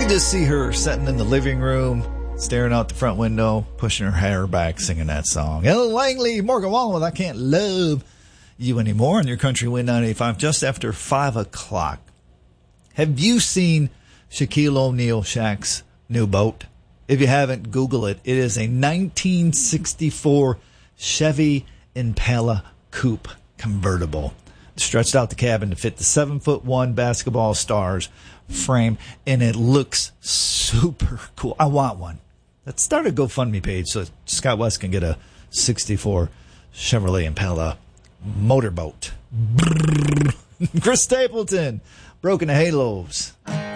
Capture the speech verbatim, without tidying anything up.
can just see her sitting in the living room, staring out the front window, pushing her hair back, singing that song. Ellen Langley, Morgan Wallen with I Can't Love You Anymore on your Country Wind nine eighty-five, just after five o'clock. Have you seen Shaquille O'Neal Shaq's new boat? If you haven't, Google it. It is a nineteen sixty-four Chevy Impala Coupe convertible. Stretched out the cabin to fit the seven foot one basketball stars frame, and it looks super cool. I want one. Let's start a GoFundMe page so Scott West can get a sixty-four Chevrolet Impala motorboat. Chris Stapleton, Broken Halos.